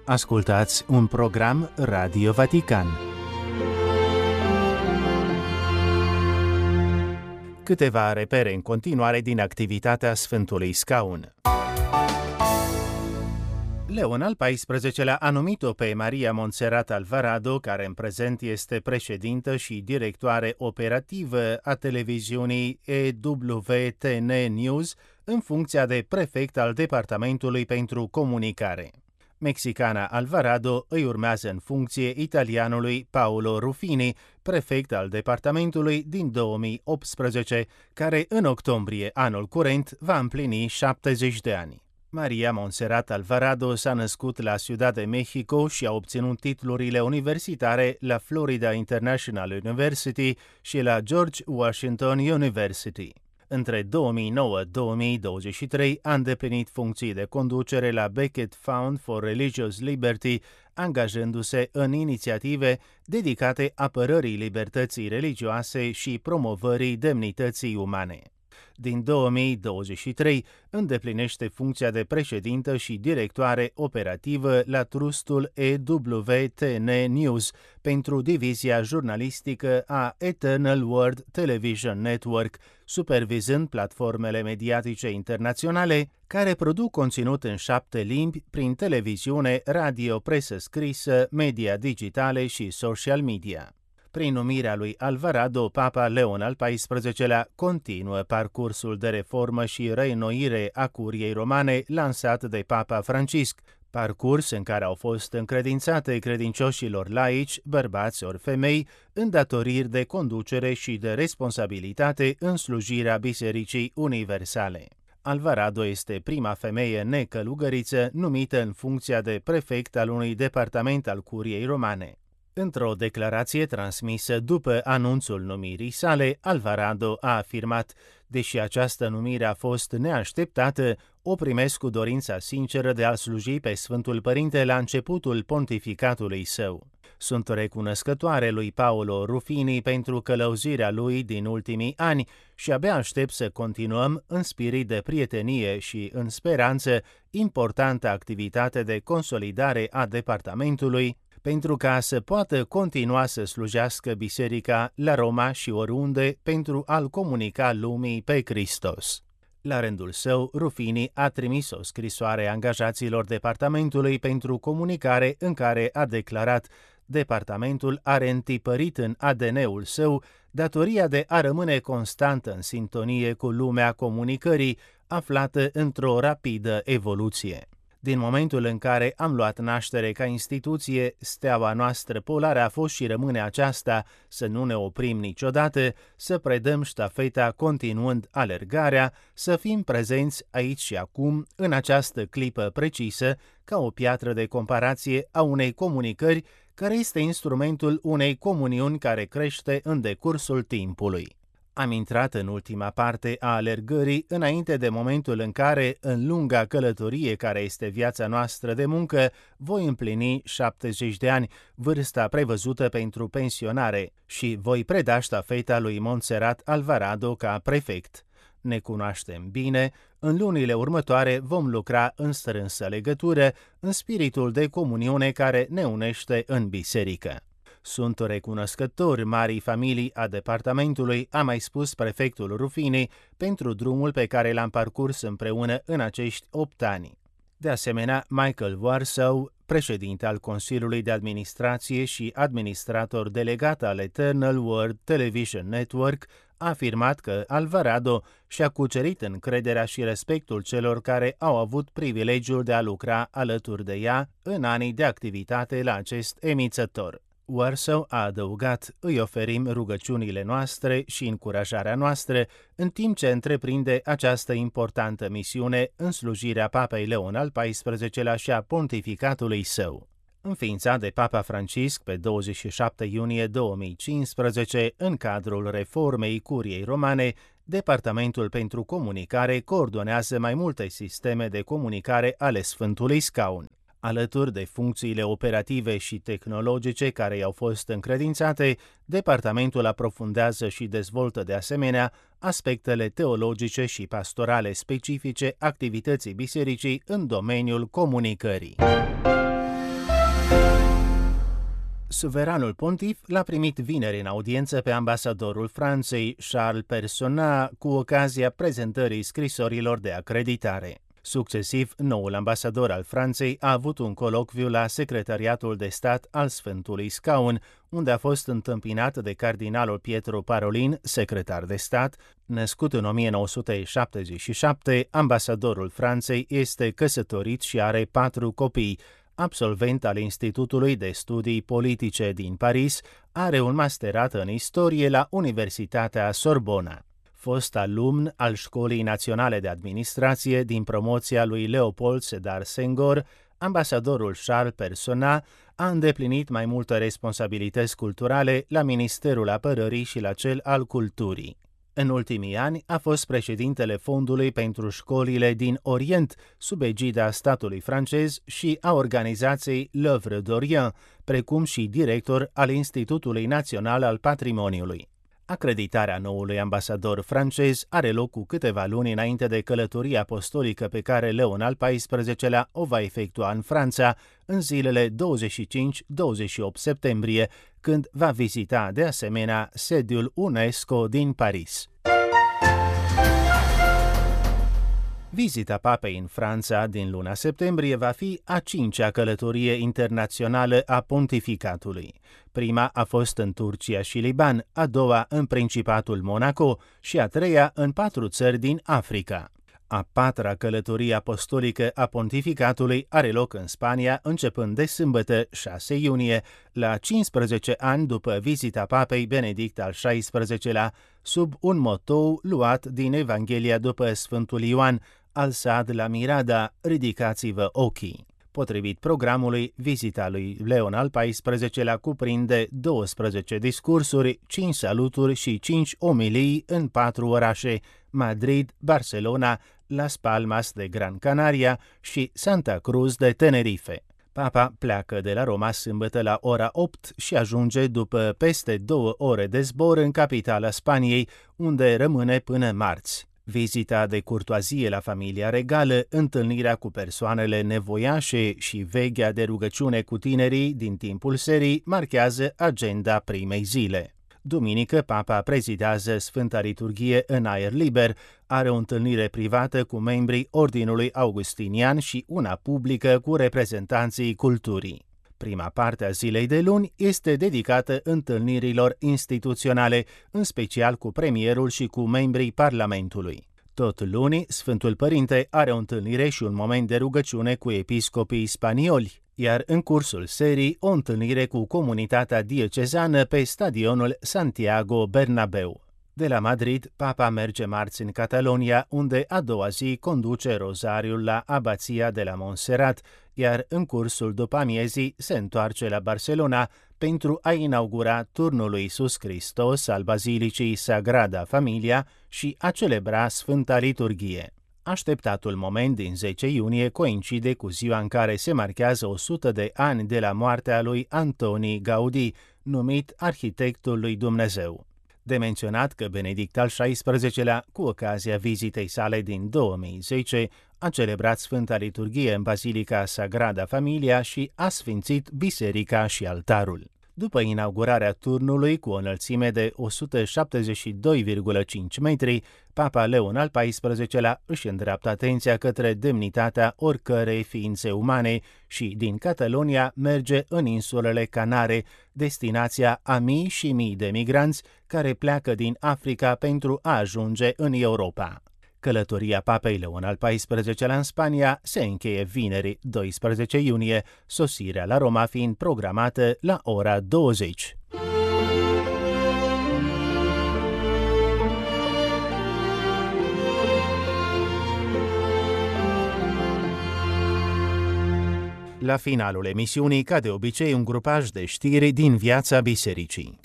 Ascultați un program Radio Vatican. Câteva repere în continuare din activitatea Sfântului Scaun. Leon al XIV-lea a numit-o pe Maria Montserrat Alvarado, care în prezent este președintă și directoare operativă a televiziunii EWTN News, în funcția de prefect al Departamentului pentru Comunicare. Mexicana Alvarado îi urmează în funcție italianului Paolo Ruffini, prefect al departamentului din 2018, care în octombrie anul curent va împlini 70 de ani. Maria Montserrat Alvarado s-a născut la Ciudad de Mexico și a obținut titlurile universitare la Florida International University și la George Washington University. Între 2009-2023 a îndeplinit funcții de conducere la Becket Fund for Religious Liberty, angajându-se în inițiative dedicate apărării libertății religioase și promovării demnității umane. Din 2023 îndeplinește funcția de președintă și directoare operativă la trustul EWTN News pentru divizia jurnalistică a Eternal Word Television Network, supervizând platformele mediatice internaționale care produc conținut în 7 limbi prin televiziune, radio, presă scrisă, media digitale și social media. Prin numirea lui Alvarado, Papa Leon al XIV-lea continuă parcursul de reformă și reînnoire a Curiei Romane lansat de Papa Francisc, parcurs în care au fost încredințate credincioșilor laici, bărbați ori femei, îndatoriri de conducere și de responsabilitate în slujirea Bisericii Universale. Alvarado este prima femeie necălugăriță numită în funcția de prefect al unui departament al Curiei Romane. Într-o declarație transmisă după anunțul numirii sale, Alvarado a afirmat: deși această numire a fost neașteptată, o primesc cu dorința sinceră de a-l sluji pe Sfântul Părinte la începutul pontificatului său. Sunt recunoscătoare lui Paolo Ruffini pentru călăuzirea lui din ultimii ani și abia aștept să continuăm în spirit de prietenie și în speranță importantă activitate de consolidare a departamentului, pentru ca să poată continua să slujească biserica la Roma și oriunde pentru a-l comunica lumii pe Hristos. La rândul său, Ruffini a trimis o scrisoare angajaților departamentului pentru comunicare în care a declarat: departamentul are întipărit în ADN-ul său datoria de a rămâne constant în sintonie cu lumea comunicării, aflată într-o rapidă evoluție. Din momentul în care am luat naștere ca instituție, steaua noastră polară a fost și rămâne aceasta: să nu ne oprim niciodată, să predăm ștafeta continuând alergarea, să fim prezenți aici și acum, în această clipă precisă, ca o piatră de comparație a unei comunicări care este instrumentul unei comuniuni care crește în decursul timpului. Am intrat în ultima parte a alergării înainte de momentul în care, în lunga călătorie care este viața noastră de muncă, voi împlini 70 de ani, vârsta prevăzută pentru pensionare, și voi preda ștafeta lui Montserrat Alvarado ca prefect. Ne cunoaștem bine, în lunile următoare vom lucra în strânsă legătură, în spiritul de comuniune care ne unește în biserică. Sunt recunoscători marii familii a departamentului, a mai spus prefectul Ruffini, pentru drumul pe care l-am parcurs împreună în acești 8 ani. De asemenea, Michael Warsaw, președinte al Consiliului de Administrație și administrator delegat al Eternal Word Television Network, a afirmat că Alvarado și-a cucerit încrederea și respectul celor care au avut privilegiul de a lucra alături de ea în anii de activitate la acest emițător. Warsaw a adăugat: îi oferim rugăciunile noastre și încurajarea noastră în timp ce întreprinde această importantă misiune în slujirea Papei Leon al XIV-lea și a pontificatului său. Înființat de Papa Francisc pe 27 iunie 2015 în cadrul reformei Curiei Romane, Departamentul pentru Comunicare coordonează mai multe sisteme de comunicare ale Sfântului Scaun. Alături de funcțiile operative și tehnologice care i-au fost încredințate, departamentul aprofundează și dezvoltă de asemenea aspectele teologice și pastorale specifice activității bisericii în domeniul comunicării. Suveranul pontif l-a primit vineri în audiență pe ambasadorul Franței, Charles Personnat, cu ocazia prezentării scrisorilor de acreditare. Succesiv, noul ambasador al Franței a avut un colocviu la Secretariatul de Stat al Sfântului Scaun, unde a fost întâmpinat de cardinalul Pietro Parolin, secretar de stat. Născut în 1977, ambasadorul Franței este căsătorit și are 4 copii. Absolvent al Institutului de Studii Politice din Paris, are un masterat în istorie la Universitatea Sorbona. Fost alumn al Școlii Naționale de Administrație din promoția lui Leopold Sédar Senghor, ambasadorul Charles Personnat a îndeplinit mai multe responsabilități culturale la Ministerul Apărării și la cel al Culturii. În ultimii ani a fost președintele Fondului pentru Școlile din Orient, sub egida statului francez, și a organizației L'Œuvre d'Orient, precum și director al Institutului Național al Patrimoniului. Acreditarea noului ambasador francez are loc cu câteva luni înainte de călătoria apostolică pe care Leon al XIV-lea o va efectua în Franța în zilele 25-28 septembrie, când va vizita de asemenea sediul UNESCO din Paris. Vizita papei în Franța din luna septembrie va fi a 5-a călătorie internațională a pontificatului. Prima a fost în Turcia și Liban, a doua în Principatul Monaco și a treia în 4 țări din Africa. A 4-a călătorie apostolică a pontificatului are loc în Spania începând de sâmbătă 6 iunie, la 15 ani după vizita papei Benedict al XVI-lea, sub un motou luat din Evanghelia după Sfântul Ioan: Alsad la mirada, ridicați-vă ochii. Potrivit programului, vizita lui Leon al XIV-lea cuprinde 12 discursuri, 5 saluturi și 5 omilii în 4 orașe: Madrid, Barcelona, Las Palmas de Gran Canaria și Santa Cruz de Tenerife. Papa pleacă de la Roma sâmbătă la ora 8 și ajunge după peste 2 ore de zbor în capitala Spaniei, unde rămâne până marți. Vizita de curtoazie la familia regală, întâlnirea cu persoanele nevoiașe și veghea de rugăciune cu tinerii din timpul serii marchează agenda primei zile. Duminică, papa prezidează Sfânta Liturghie în aer liber, are o întâlnire privată cu membrii Ordinului Augustinian și una publică cu reprezentanții culturii. Prima parte a zilei de luni este dedicată întâlnirilor instituționale, în special cu premierul și cu membrii Parlamentului. Tot luni, Sfântul Părinte are o întâlnire și un moment de rugăciune cu episcopii spanioli, iar în cursul serii o întâlnire cu comunitatea diecezană pe stadionul Santiago Bernabéu. De la Madrid, papa merge marți în Catalonia, unde a doua zi conduce rozariul la abația de la Montserrat, iar în cursul după-amiezii se întoarce la Barcelona pentru a inaugura turnul lui Iisus Hristos al Bazilicii Sagrada Familia și a celebra Sfânta Liturghie. Așteptatul moment din 10 iunie coincide cu ziua în care se marchează 100 de ani de la moartea lui Antoni Gaudí, numit arhitectul lui Dumnezeu. De menționat că Benedict al XVI-lea, cu ocazia vizitei sale din 2010, a celebrat Sfânta Liturghie în Basilica Sagrada Familia și a sfințit biserica și altarul. După inaugurarea turnului cu o înălțime de 172,5 metri, Papa Leon al XIV-lea își îndreaptă atenția către demnitatea oricărei ființe umane și din Catalonia merge în insulele Canare, destinația a mii și mii de migranți care pleacă din Africa pentru a ajunge în Europa. Călătoria papei Leon al XIV-lea în Spania se încheie vineri, 12 iunie, sosirea la Roma fiind programată la ora 20. La finalul emisiunii, ca de obicei, un grupaj de știri din viața bisericii.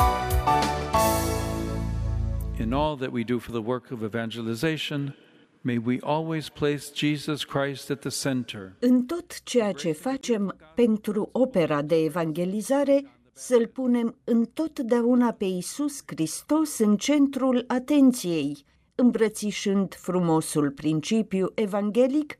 In all that we do for the work of evangelization, may we always place Jesus Christ at the center. În tot ceea ce facem pentru opera de evangelizare, să-L punem întotdeauna pe Iisus Hristos în centrul atenției, îmbrățișând frumosul principiu evanghelic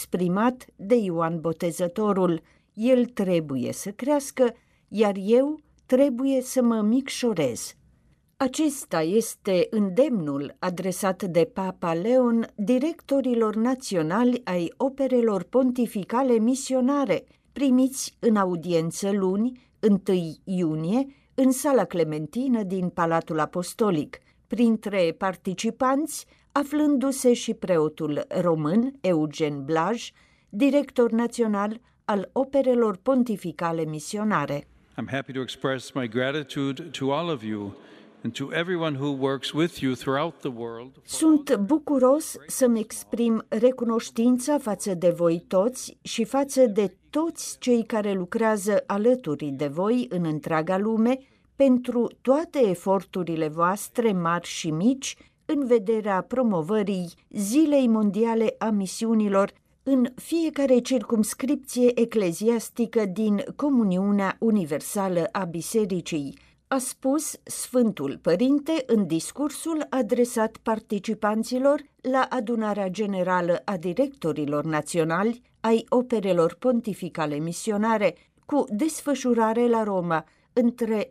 exprimat de Ioan Botezătorul: El trebuie să crească, iar eu trebuie să mă micșorez. Acesta este îndemnul adresat de Papa Leon directorilor naționali ai operelor pontificale misionare, primiți în audiență luni, 1 iunie, în Sala Clementină din Palatul Apostolic, printre participanți aflându-se și preotul român Eugen Blaj, director național al operelor pontificale misionare. I'm happy to express my gratitude to all of you and to everyone who works with you throughout the world. Sunt bucuros să-mi exprim recunoștința față de voi toți și față de toți cei care lucrează alături de voi în întreaga lume pentru toate eforturile voastre mari și mici în vederea promovării Zilei Mondiale a Misiunilor în fiecare circumscripție ecleziastică din Comuniunea Universală a Bisericii, a spus Sfântul Părinte în discursul adresat participanților la adunarea generală a directorilor naționali ai operelor pontificale misionare, cu desfășurare la Roma între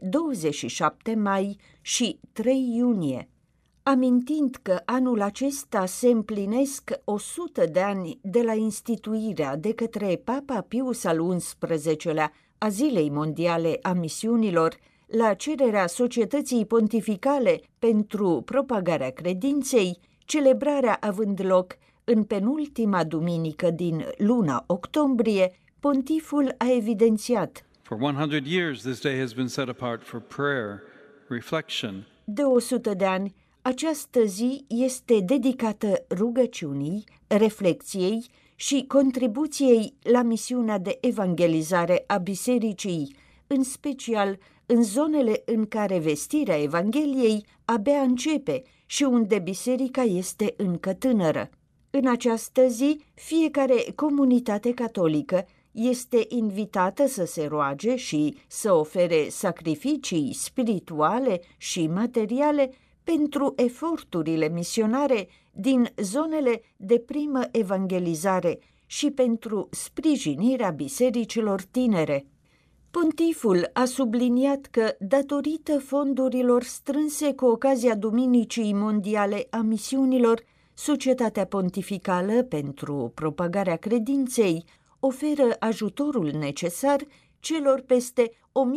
27 mai și 3 iunie. Amintind că anul acesta se împlinesc 100 de ani de la instituirea de către Papa Pius al XI-lea a Zilei Mondiale a Misiunilor, la cererea Societății Pontificale pentru propagarea credinței, celebrarea având loc în penultima duminică din luna octombrie, pontiful a evidențiat: For 100 years, this day has been set apart for prayer, reflection. De 100 de ani, această zi este dedicată rugăciunii, reflecției și contribuției la misiunea de evangelizare a Bisericii, în special în zonele în care vestirea Evangheliei abia începe și unde biserica este încă tânără. În această zi, fiecare comunitate catolică este invitată să se roage și să ofere sacrificii spirituale și materiale pentru eforturile misionare din zonele de primă evangelizare și pentru sprijinirea bisericilor tinere. Pontiful a subliniat că, datorită fondurilor strânse cu ocazia Duminicii Mondiale a Misiunilor, Societatea Pontificală pentru propagarea credinței oferă ajutorul necesar celor peste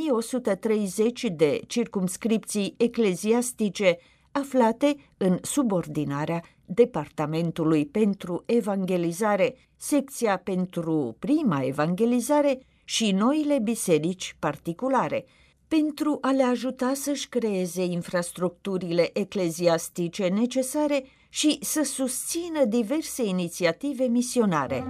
1130 de circumscripții ecleziastice aflate în subordinarea Departamentului pentru Evangelizare, Secția pentru Prima Evangelizare și noile biserici particulare, pentru a le ajuta să-și creeze infrastructurile ecleziastice necesare și să susțină diverse inițiative misionare.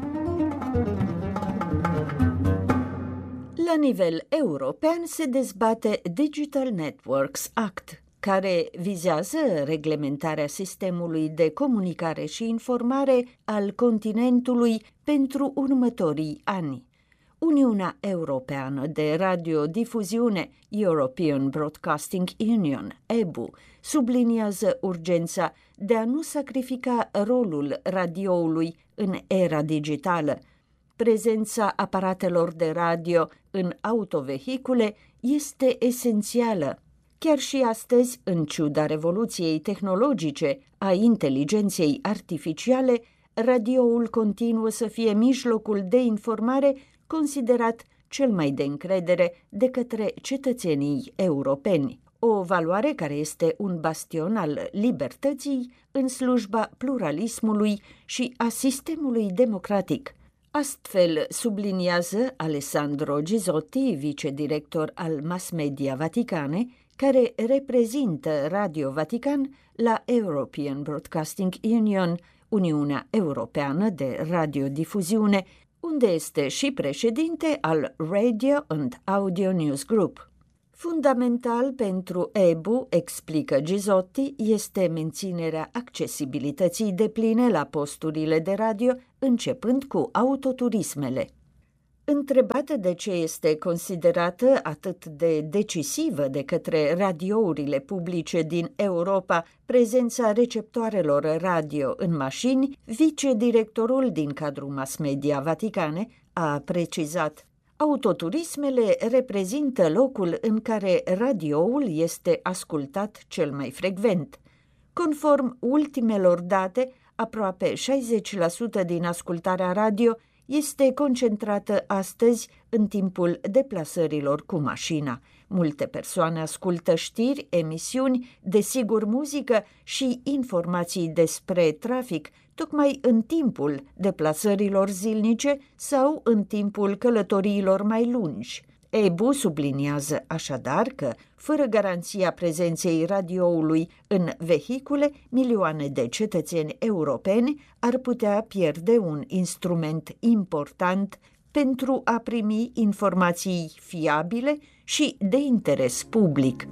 La nivel european se dezbate Digital Networks Act, care vizează reglementarea sistemului de comunicare și informare al continentului pentru următorii ani. Uniunea Europeană de Radiodifuziune, European Broadcasting Union, EBU, subliniază urgența de a nu sacrifica rolul radioului în era digitală. Prezența aparatelor de radio în autovehicule este esențială. Chiar și astăzi, în ciuda revoluției tehnologice a inteligenței artificiale, radioul continuă să fie mijlocul de informare considerat cel mai de încredere de către cetățenii europeni, o valoare care este un bastion al libertății în slujba pluralismului și a sistemului democratic. Astfel, subliniază Alessandro Gisotti, vicedirector al Mass Media Vaticane, care reprezintă Radio Vatican la European Broadcasting Union, Uniunea Europeană de Radiodifuziune, unde este și președinte al Radio and Audio News Group. Fundamental pentru EBU, explică Gisotti, este menținerea accesibilității depline la posturile de radio, începând cu autoturismele. Întrebată de ce este considerată atât de decisivă de către radiourile publice din Europa prezența receptoarelor radio în mașini, vicedirectorul din cadrul Mass Media Vaticane a precizat: Autoturismele reprezintă locul în care radioul este ascultat cel mai frecvent. Conform ultimelor date, aproape 60% din ascultarea radio este concentrată astăzi în timpul deplasărilor cu mașina. Multe persoane ascultă știri, emisiuni, desigur muzică și informații despre trafic, tocmai în timpul deplasărilor zilnice sau în timpul călătoriilor mai lungi. EBU subliniază așadar că, fără garanția prezenței radioului în vehicule, milioane de cetățeni europeni ar putea pierde un instrument important pentru a primi informații fiabile și de interes public.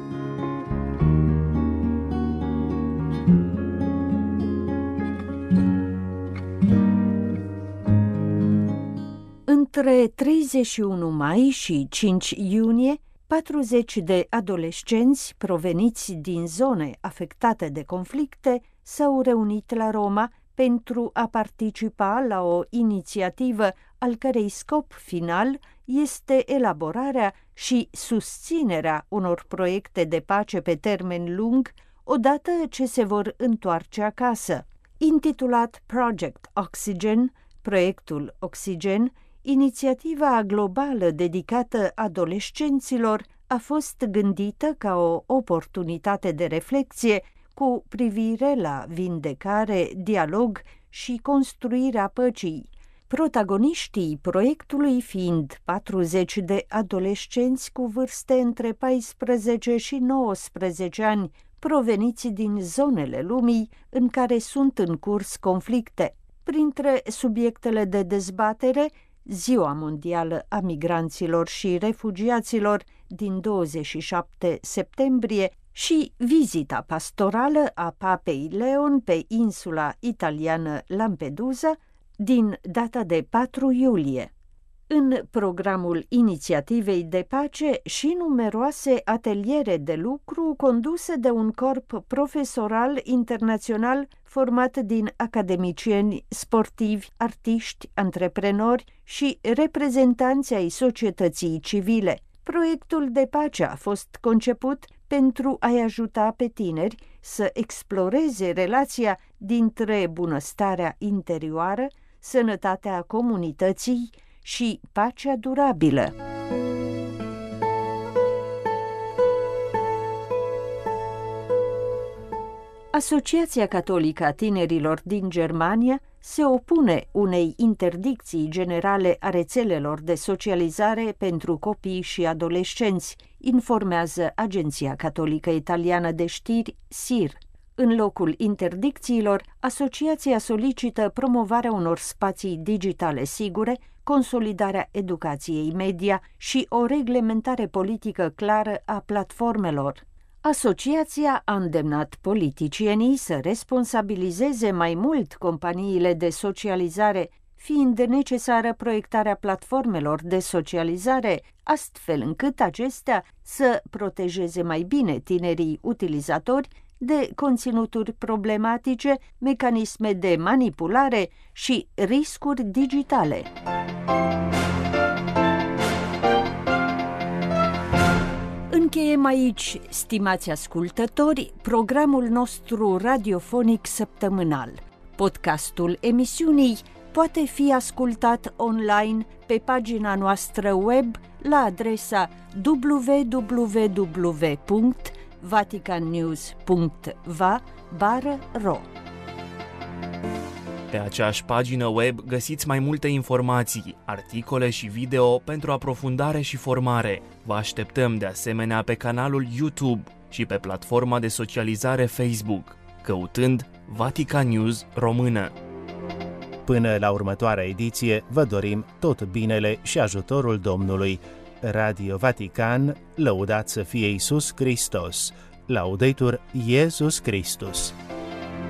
Între 31 mai și 5 iunie, 40 de adolescenți proveniți din zone afectate de conflicte s-au reunit la Roma pentru a participa la o inițiativă al cărei scop final este elaborarea și susținerea unor proiecte de pace pe termen lung, odată ce se vor întoarce acasă. Intitulat Project Oxygen, proiectul Oxygen, inițiativa globală dedicată adolescenților a fost gândită ca o oportunitate de reflexie cu privire la vindecare, dialog și construirea păcii. Protagoniștii proiectului fiind 40 de adolescenți cu vârste între 14 și 19 ani, proveniți din zonele lumii în care sunt în curs conflicte. Printre subiectele de dezbatere, Ziua Mondială a Migranților și Refugiaților din 27 septembrie și vizita pastorală a Papei Leon pe insula italiană Lampedusa din data de 4 iulie. În programul inițiativei de pace și numeroase ateliere de lucru conduse de un corp profesoral internațional format din academicieni, sportivi, artiști, antreprenori și reprezentanți ai societății civile. Proiectul de pace a fost conceput pentru a-i ajuta pe tineri să exploreze relația dintre bunăstarea interioară, sănătatea comunității și pacea durabilă. Asociația Catolică a Tinerilor din Germania se opune unei interdicții generale a rețelelor de socializare pentru copii și adolescenți, informează Agenția Catolică Italiană de Știri, SIR. În locul interdicțiilor, asociația solicită promovarea unor spații digitale sigure, consolidarea educației media și o reglementare politică clară a platformelor. Asociația a îndemnat politicienii să responsabilizeze mai mult companiile de socializare, fiind necesară proiectarea platformelor de socializare, astfel încât acestea să protejeze mai bine tinerii utilizatori de conținuturi problematice, mecanisme de manipulare și riscuri digitale. Încheiem aici, stimați ascultători, programul nostru radiofonic săptămânal. Podcastul emisiunii poate fi ascultat online pe pagina noastră web la adresa www.vaticannews.va/ro. Pe aceeași pagină web găsiți mai multe informații, articole și video pentru aprofundare și formare. Vă așteptăm de asemenea pe canalul YouTube și pe platforma de socializare Facebook, căutând Vatican News Română. Până la următoarea ediție, vă dorim tot binele și ajutorul Domnului. Radio Vatican, lăudat să fie Iisus Hristos. Laudetur Iesus Christus.